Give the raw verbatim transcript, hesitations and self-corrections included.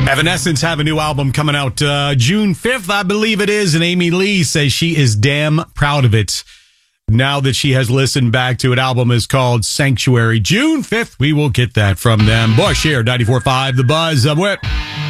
Evanescence have a new album coming out uh, June fifth, I believe it is, and Amy Lee says she is damn proud of it. Now that she has listened back to it, album is called Sanctuary. June fifth, we will get that from them. Bush here, ninety-four point five The Buzz. I'm Whip.